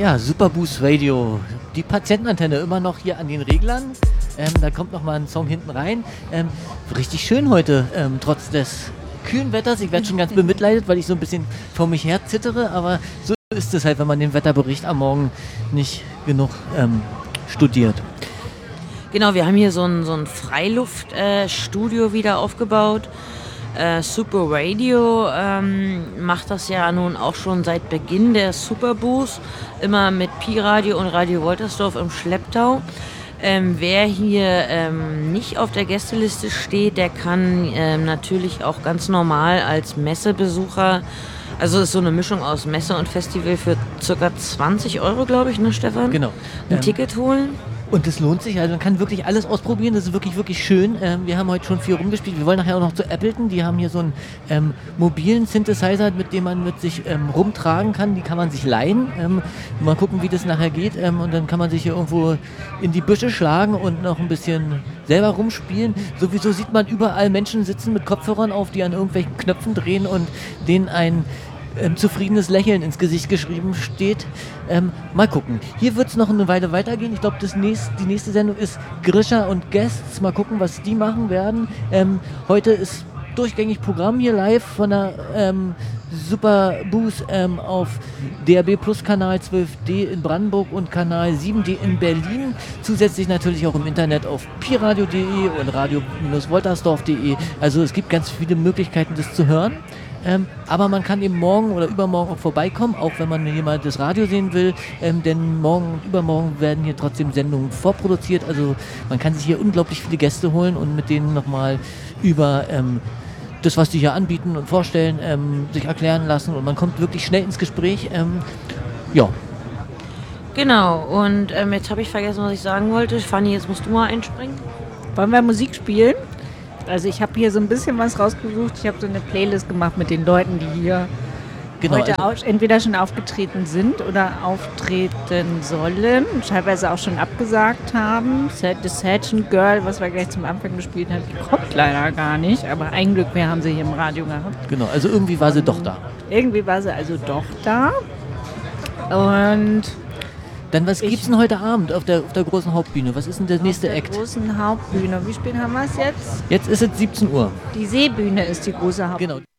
Ja, Superboost Radio. Die Patientenantenne immer noch hier an den Reglern. Da kommt noch mal ein Song hinten rein. Richtig schön heute, trotz des kühlen Wetters. Ich werde schon ganz bemitleidet, weil ich so ein bisschen vor mich her zittere. Aber so ist es halt, wenn man den Wetterbericht am Morgen nicht genug studiert. Genau, wir haben hier so ein Freiluftstudio wieder aufgebaut. Super Radio macht das ja nun auch schon seit Beginn der Superboost, immer mit Pi-Radio und Radio Woltersdorf im Schlepptau. Wer hier nicht auf der Gästeliste steht, der kann natürlich auch ganz normal als Messebesucher, also es ist so eine Mischung aus Messe und Festival für ca. 20 €, glaube ich, ne Stefan? Genau. Ein Ticket holen. Und es lohnt sich, also man kann wirklich alles ausprobieren, das ist wirklich, wirklich schön. Wir haben heute schon viel rumgespielt, wir wollen nachher auch noch zu Appleton, die haben hier so einen mobilen Synthesizer, mit dem man mit sich rumtragen kann, die kann man sich leihen. Mal gucken, wie das nachher geht und dann kann man sich hier irgendwo in die Büsche schlagen und noch ein bisschen selber rumspielen. Sowieso sieht man überall Menschen sitzen mit Kopfhörern auf, die an irgendwelchen Knöpfen drehen und denen ein zufriedenes Lächeln ins Gesicht geschrieben steht. Mal gucken. Hier wird es noch eine Weile weitergehen. Ich glaube, die nächste Sendung ist Grisha und Guests. Mal gucken, was die machen werden. Heute ist durchgängig Programm hier live von der Superboost auf DAB Plus Kanal 12D in Brandenburg und Kanal 7D in Berlin. Zusätzlich natürlich auch im Internet auf piradio.de und radio-woltersdorf.de. Also es gibt ganz viele Möglichkeiten, das zu hören. Aber man kann eben morgen oder übermorgen auch vorbeikommen, auch wenn man hier mal das Radio sehen will, denn morgen und übermorgen werden hier trotzdem Sendungen vorproduziert, also man kann sich hier unglaublich viele Gäste holen und mit denen nochmal über das, was die hier anbieten und vorstellen, sich erklären lassen und man kommt wirklich schnell ins Gespräch. Ja. Genau, und jetzt habe ich vergessen, was ich sagen wollte. Fanny, jetzt musst du mal einspringen. Wollen wir Musik spielen? Also ich habe hier so ein bisschen was rausgesucht. Ich habe so eine Playlist gemacht mit den Leuten, die hier heute entweder schon aufgetreten sind oder auftreten sollen. Teilweise auch schon abgesagt haben. The Session Girl, was wir gleich zum Anfang gespielt haben, die kommt leider gar nicht. Aber ein Glück, wir haben sie hier im Radio gehabt. Genau, also irgendwie war sie doch da. Irgendwie war sie also doch da. Und dann was gibt's denn heute Abend auf der großen Hauptbühne? Was ist denn der nächste Act? Auf der großen Hauptbühne. Wie spät haben wir es jetzt? Jetzt ist es 17 Uhr. Die Seebühne ist die große Hauptbühne. Genau.